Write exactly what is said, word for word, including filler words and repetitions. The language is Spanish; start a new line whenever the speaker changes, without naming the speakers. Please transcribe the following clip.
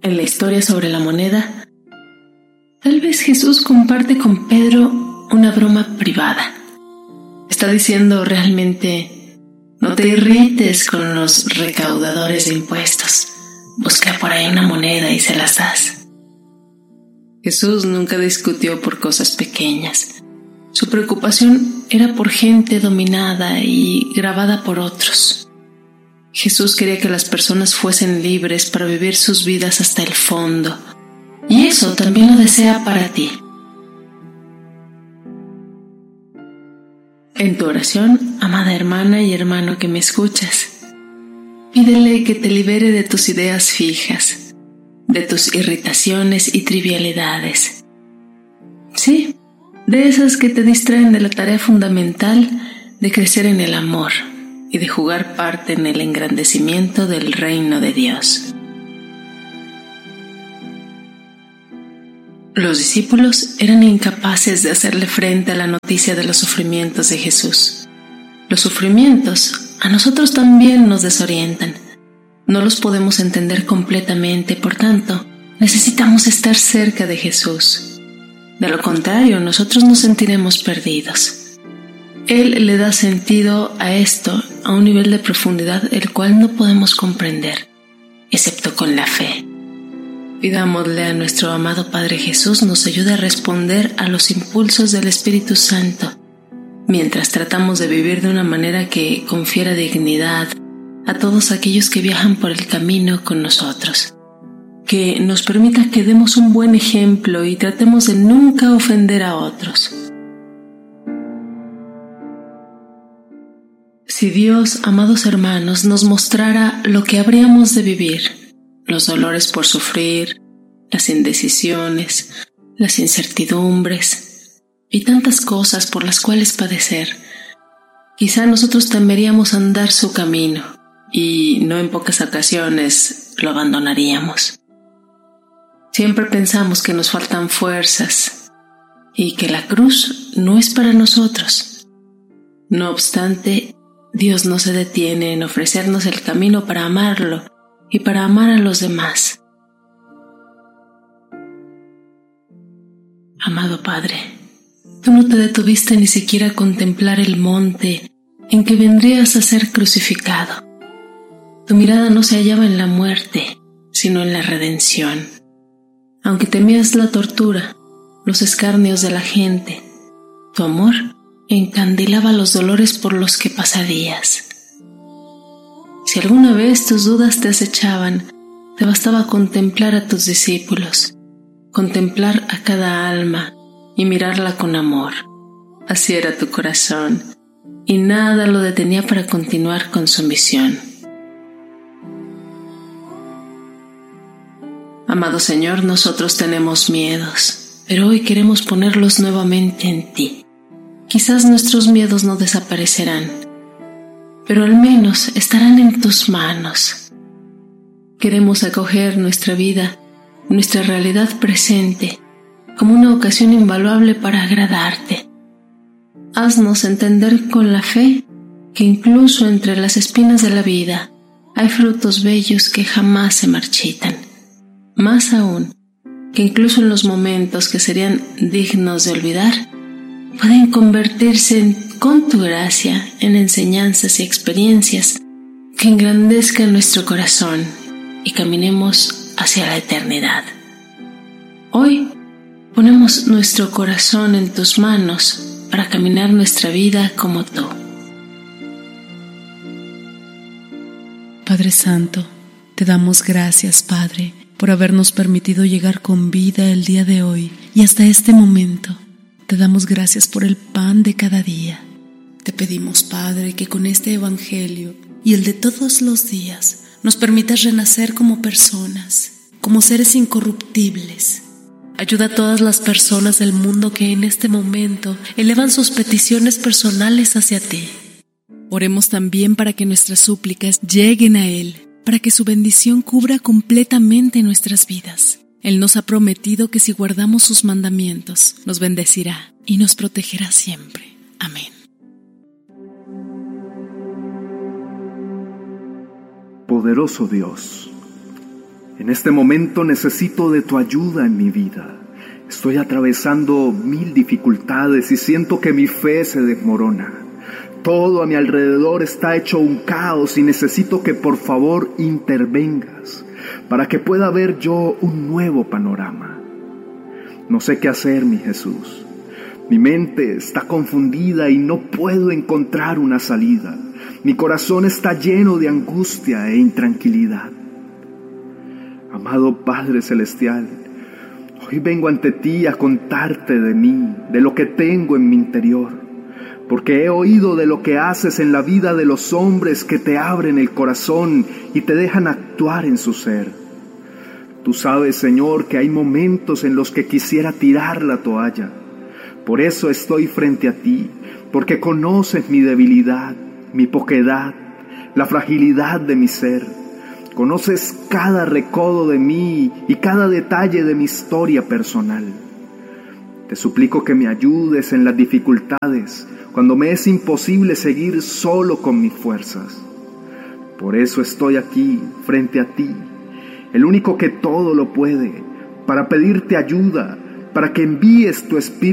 En la historia sobre la moneda, tal vez Jesús comparte con Pedro una broma privada. Está diciendo realmente: no te irrites con los recaudadores de impuestos. Busca por ahí una moneda y se las das. Jesús nunca discutió por cosas pequeñas. Su preocupación era por gente dominada y grabada por otros. Jesús quería que las personas fuesen libres para vivir sus vidas hasta el fondo. Y eso también lo desea para ti. En tu oración, amada hermana y hermano que me escuchas, pídele que te libere de tus ideas fijas, de tus irritaciones y trivialidades. Sí, de esas que te distraen de la tarea fundamental de crecer en el amor y de jugar parte en el engrandecimiento del reino de Dios. Los discípulos eran incapaces de hacerle frente a la noticia de los sufrimientos de Jesús. Los sufrimientos a nosotros también nos desorientan. No los podemos entender completamente, por tanto, necesitamos estar cerca de Jesús. De lo contrario, nosotros nos sentiremos perdidos. Él le da sentido a esto a un nivel de profundidad el cual no podemos comprender, excepto con la fe. Pidámosle a nuestro amado Padre Jesús nos ayude a responder a los impulsos del Espíritu Santo, mientras tratamos de vivir de una manera que confiera dignidad a todos aquellos que viajan por el camino con nosotros. Que nos permita que demos un buen ejemplo y tratemos de nunca ofender a otros. Si Dios, amados hermanos, nos mostrara lo que habríamos de vivir, los dolores por sufrir, las indecisiones, las incertidumbres y tantas cosas por las cuales padecer, quizá nosotros temeríamos andar su camino y no en pocas ocasiones lo abandonaríamos. Siempre pensamos que nos faltan fuerzas y que la cruz no es para nosotros. No obstante, Dios no se detiene en ofrecernos el camino para amarlo y para amar a los demás. Amado Padre, tú no te detuviste ni siquiera a contemplar el monte en que vendrías a ser crucificado. Tu mirada no se hallaba en la muerte, sino en la redención. Aunque temías la tortura, los escarnios de la gente, tu amor encandilaba los dolores por los que pasarías. Si alguna vez tus dudas te acechaban, te bastaba contemplar a tus discípulos, contemplar a cada alma y mirarla con amor. Así era tu corazón, y nada lo detenía para continuar con su misión. Amado Señor, nosotros tenemos miedos, pero hoy queremos ponerlos nuevamente en ti. Quizás nuestros miedos no desaparecerán, pero al menos estarán en tus manos. Queremos acoger nuestra vida, nuestra realidad presente, como una ocasión invaluable para agradarte. Haznos entender con la fe que incluso entre las espinas de la vida hay frutos bellos que jamás se marchitan. Más aún, que incluso en los momentos que serían dignos de olvidar, pueden convertirse en, con tu gracia en enseñanzas y experiencias que engrandezcan nuestro corazón y caminemos hacia la eternidad. Hoy ponemos nuestro corazón en tus manos para caminar nuestra vida como tú.
Padre Santo, te damos gracias, Padre, por habernos permitido llegar con vida el día de hoy y hasta este momento. Te damos gracias por el pan de cada día. Te pedimos, Padre, que con este Evangelio y el de todos los días nos permitas renacer como personas, como seres incorruptibles. Ayuda a todas las personas del mundo que en este momento elevan sus peticiones personales hacia ti. Oremos también para que nuestras súplicas lleguen a Él, para que su bendición cubra completamente nuestras vidas. Él nos ha prometido que si guardamos sus mandamientos, nos bendecirá y nos protegerá siempre. Amén.
Poderoso Dios, En este momento necesito de tu ayuda en mi vida. Estoy atravesando mil dificultades y siento que mi fe se desmorona. Todo a mi alrededor está hecho un caos y necesito que por favor intervengas para que pueda ver yo un nuevo panorama. No sé qué hacer, mi Jesús. Mi mente está confundida y no puedo encontrar una salida. Mi corazón está lleno de angustia e intranquilidad. Amado Padre Celestial, hoy vengo ante ti a contarte de mí, de lo que tengo en mi interior, porque he oído de lo que haces en la vida de los hombres que te abren el corazón y te dejan actuar en su ser. Tú sabes, Señor, que hay momentos en los que quisiera tirar la toalla. Por eso estoy frente a ti, porque conoces mi debilidad, mi poquedad, la fragilidad de mi ser. Conoces cada recodo de mí y cada detalle de mi historia personal. Te suplico que me ayudes en las dificultades, cuando me es imposible seguir solo con mis fuerzas. Por eso estoy aquí, frente a ti, el único que todo lo puede, para pedirte ayuda, para que envíes tu Espíritu